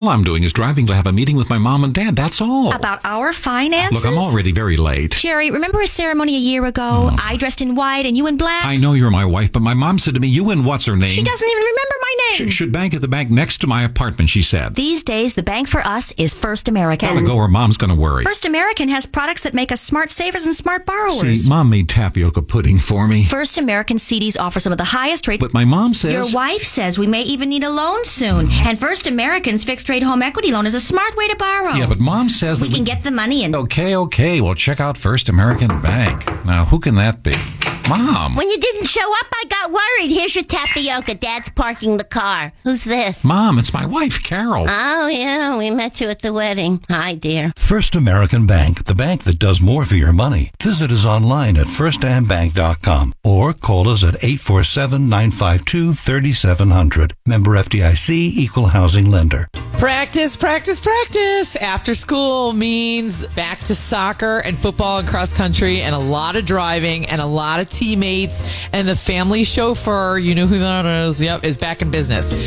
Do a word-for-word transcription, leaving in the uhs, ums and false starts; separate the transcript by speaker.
Speaker 1: All I'm doing is driving to have a meeting with my mom and dad. That's all.
Speaker 2: About our finances?
Speaker 1: Look, I'm already very late.
Speaker 2: Jerry, remember a ceremony a year ago?
Speaker 1: Oh.
Speaker 2: I dressed in white and you in black?
Speaker 1: I know you're my wife, but my mom said to me, you and what's her name?
Speaker 2: She doesn't even remember my name.
Speaker 1: Sh- should bank at the bank next to my apartment, she said.
Speaker 2: These days, the bank for us is First American.
Speaker 1: Gotta go or mom's gonna worry.
Speaker 2: First American has products that make us smart savers and smart borrowers.
Speaker 1: See, mom made tapioca pudding for me.
Speaker 2: First American C Ds offer some of the highest rates.
Speaker 1: But my mom says...
Speaker 2: Your wife says we may even need a loan soon. And First American's fixed rate home equity loan is a smart way to borrow.
Speaker 1: Yeah, but mom says
Speaker 2: we
Speaker 1: that
Speaker 2: can
Speaker 1: we...
Speaker 2: get the money and...
Speaker 1: Okay, okay. Well, check out First American Bank. Now, who can that be? Mom.
Speaker 3: When you didn't show up, I got worried. Here's your tapioca. Dad's parking the car. Who's this?
Speaker 1: Mom, it's my wife, Carol.
Speaker 3: Oh, yeah, we met you at the wedding. Hi, dear.
Speaker 4: First American Bank, the bank that does more for your money. Visit us online at first am bank dot com or call us at eight four seven, nine five two, three seven zero zero. Member F D I C, Equal Housing Lender.
Speaker 5: Practice, practice, practice. After school means back to soccer and football and cross country and a lot of driving and a lot of teammates, and the family chauffeur, you know who that is, yep, is back in business.